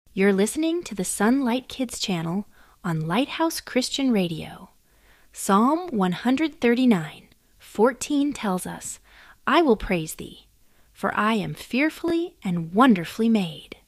You're listening to the Sunlight Kids channel on Lighthouse Christian Radio. Psalm 139:14 tells us, "I will praise thee, for I am fearfully and wonderfully made."